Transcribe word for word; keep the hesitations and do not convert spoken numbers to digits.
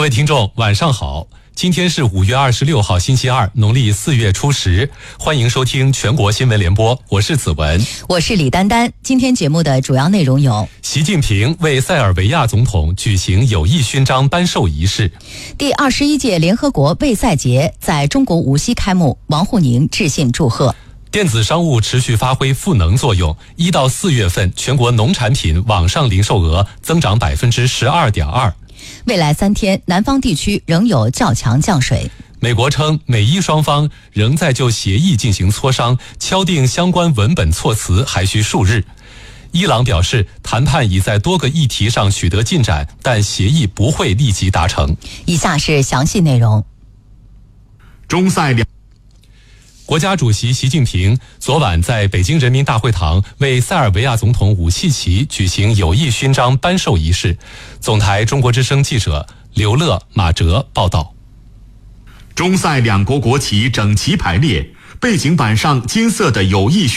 位听众晚上好，今天是五月二十六号星期二，农历四月初十，欢迎收听全国新闻联播，我是子文， 我是李丹丹。今天节目的主要内容有： 习近平为塞尔维亚总统举行友谊勋章颁授仪式； 第二十一届联合国卫赛节在中国无锡开幕，王沪宁致信祝贺； 电子商务持续发挥赋能作用，一到四月份全国农产品网上零售额增长百分之十二点二。 未来三天，南方地区仍有较强降水。 美国称，美伊双方仍在就协议进行磋商，敲定相关文本措辞还需数日。伊朗表示，谈判已在多个议题上取得进展，但协议不会立即达成。 以下是详细内容。 中塞两国家主席习近平昨晚在北京人民大会堂为塞尔维亚总统武契奇举行友谊勋章颁授仪式。总台中国之声记者刘乐、马哲报道。 中塞两国国旗整齐排列，背景板上金色的友谊勋